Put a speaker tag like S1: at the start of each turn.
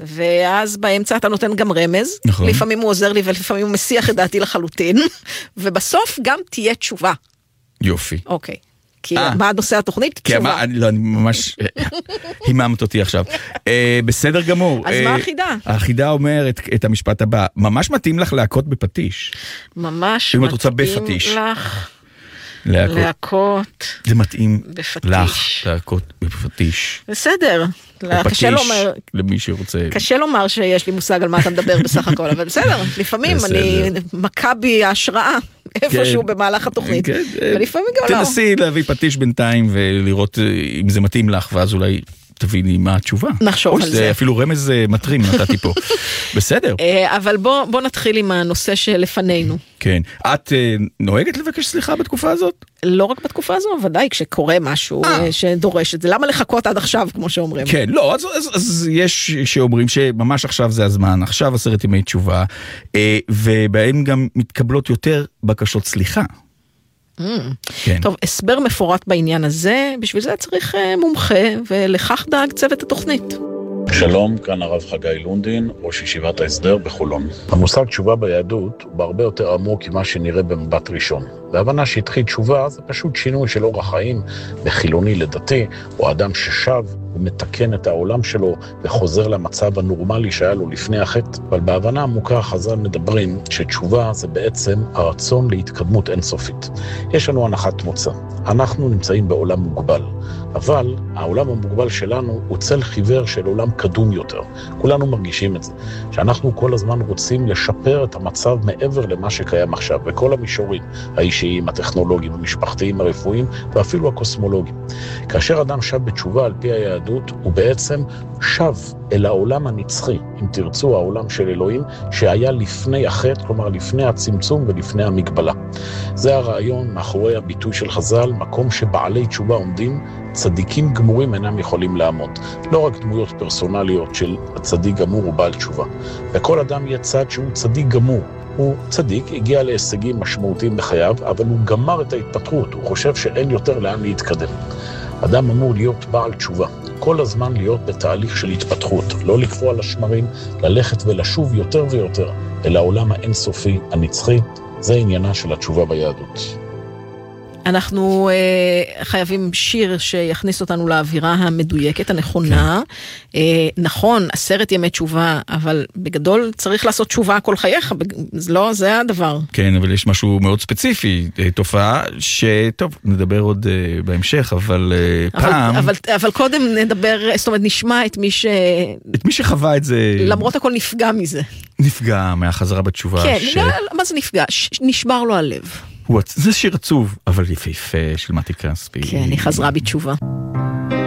S1: ואז באמצע אתה נותן גם רמז,
S2: נכון.
S1: לפעמים הוא עוזר לי ולפעמים הוא מסיח את דעתי לחלוטין, ובסוף גם תהיה תשובה.
S2: יופי.
S1: אוקיי. כי מה נושא התוכנית? תשובה.
S2: לא, אני ממש היממת אותי עכשיו. בסדר גמור.
S1: אז מה החידה?
S2: החידה אומרת את המשפט הבא, ממש מתאים לך להכות בפטיש.
S1: ממש
S2: אם את רוצה
S1: מתאים
S2: בפטיש.
S1: לך
S2: להכות. זה מתאים
S1: בפטיש.
S2: לך להכות בפטיש.
S1: בסדר. קשה לומר,
S2: למי שרוצה.
S1: קשה לומר שיש לי מושג על מה אתה מדבר בסך הכל, אבל בסדר, לפעמים אני מכה בי ההשראה איפשהו במהלך התוכנית, ולפעמים גם לא.
S2: תנסי להביא פטיש בינתיים ולראות אם זה מתאים לך, ואז אולי תביני מה התשובה.
S1: נחשוב על זה.
S2: אפילו רמז מטרים נתתי פה. בסדר.
S1: אבל בוא נתחיל עם הנושא שלפנינו.
S2: כן. את נוהגת לבקש סליחה בתקופה הזאת?
S1: לא רק בתקופה הזו, ודאי כשקורה משהו שדורש את זה. למה לחכות עד עכשיו, כמו שאומרים?
S2: כן, לא, אז יש שאומרים שממש עכשיו זה הזמן, עכשיו 10 ימי תשובה, ובהם גם מתקבלות יותר בקשות סליחה.
S1: טוב, הסבר מפורט בעניין הזה, בשביל זה צריך מומחה, ולכך דאג צוות התוכנית.
S3: שלום, כאן הרב חגי לונדין, ראש ישיבת ההסדר בחולון. המושג תשובה ביהדות הוא בהרבה יותר עמוק ממה שנראה במבט ראשון. והבנה שהתחיל תשובה זה פשוט שינוי של אורח חיים מחילוני לדתי, או אדם ששב ומתקן את העולם שלו וחוזר למצב הנורמלי שהיה לו לפני החטא. אבל בהבנה עמוקה חז"ל מדברים שתשובה זה בעצם הרצון להתקדמות אינסופית. יש לנו הנחת מוצא. אנחנו נמצאים בעולם מוגבל. אבל העולם המוגבל שלנו הוא צל חיוור של עולם קדום יותר. כולנו מרגישים את זה. שאנחנו כל הזמן רוצים לשפר את המצב מעבר למה שקיים עכשיו, בכל המישורים, האישיים, הטכנולוגיים, המשפחתיים, הרפואיים, ואפילו הקוסמולוגיים. כאשר אדם שב בתשובה על פי היהדות, הוא בעצם שב אל העולם הנצחי, אם תרצו, העולם של אלוהים, שהיה לפני החטא, כלומר לפני הצמצום ולפני המגבלה. זה הרעיון מאחורי הביטוי של חז"ל, מקום שבעלי תשובה עומדים, צדיקים גמורים אינם יכולים לעמוד. לא רק דמויות פרסונליות של צדיק גמור ובעל תשובה. וכל אדם יהיה צד שהוא צדיק גמור. הוא צדיק, הגיע להישגים משמעותיים בחייו, אבל הוא גמר את ההתפתחות, הוא חושב שאין יותר לאן להתקדם. אדם אמור להיות בעל תשובה, כל הזמן להיות בתהליך של התפתחות, לא לקפוא על השמרים, ללכת ולשוב יותר ויותר אל העולם האינסופי, הנצחי, זה עניינה של התשובה ביהדות.
S1: אנחנו חייבים שיר שיכניס אותנו לאווירה המדויקת, הנכונה. נכון, 10 ימי תשובה, אבל בגדול צריך לעשות תשובה כל חייך, לא, זה הדבר.
S2: כן, אבל יש משהו מאוד ספציפי, תופעה שטוב, נדבר עוד בהמשך, אבל פעם...
S1: אבל קודם נדבר, זאת אומרת, נשמע את מי
S2: שחווה את זה...
S1: למרות הכל נפגע מזה.
S2: נפגע מהחזרה בתשובה.
S1: כן, מה זה נפגע? נשבר לו הלב.
S2: זה שיר עצוב, אבל יפהפה של מתי כספי.
S1: כן, היא חזרה בתשובה.